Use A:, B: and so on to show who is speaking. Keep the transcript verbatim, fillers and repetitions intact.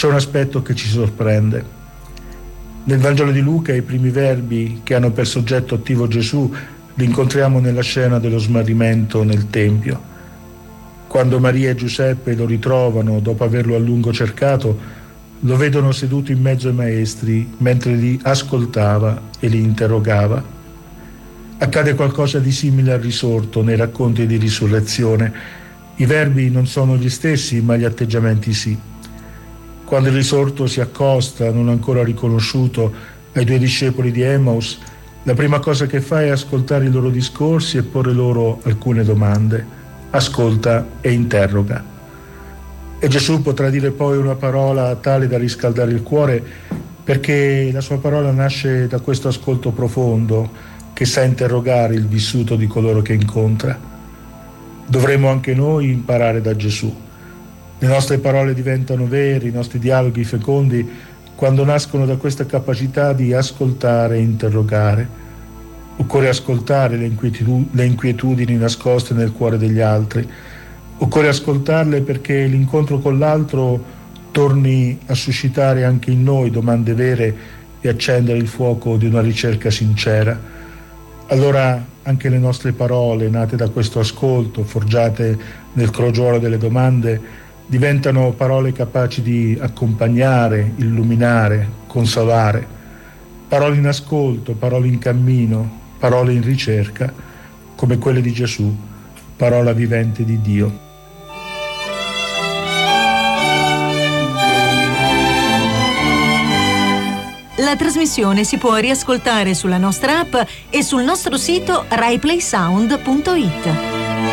A: c'è un aspetto che ci sorprende. Nel Vangelo di Luca i primi verbi che hanno per soggetto attivo Gesù li incontriamo nella scena dello smarrimento nel Tempio. Quando Maria e Giuseppe lo ritrovano dopo averlo a lungo cercato, lo vedono seduto in mezzo ai maestri mentre li ascoltava e li interrogava. Accade qualcosa di simile al risorto nei racconti di risurrezione. I verbi non sono gli stessi, ma gli atteggiamenti sì. Quando il risorto si accosta, non ancora riconosciuto, ai due discepoli di Emmaus, la prima cosa che fa è ascoltare i loro discorsi e porre loro alcune domande. Ascolta e interroga. E Gesù potrà dire poi una parola tale da riscaldare il cuore, perché la sua parola nasce da questo ascolto profondo che sa interrogare il vissuto di coloro che incontra. Dovremmo anche noi imparare da Gesù. Le nostre parole diventano vere, i nostri dialoghi fecondi, quando nascono da questa capacità di ascoltare e interrogare. Occorre ascoltare le, inquietu- le inquietudini nascoste nel cuore degli altri. Occorre ascoltarle perché l'incontro con l'altro torni a suscitare anche in noi domande vere e accendere il fuoco di una ricerca sincera. Allora anche le nostre parole, nate da questo ascolto, forgiate nel crogiolo delle domande, diventano parole capaci di accompagnare, illuminare, consolare. Parole in ascolto, parole in cammino, parole in ricerca, come quelle di Gesù, parola vivente di Dio.
B: La trasmissione si può riascoltare sulla nostra app e sul nostro sito rai play sound punto it.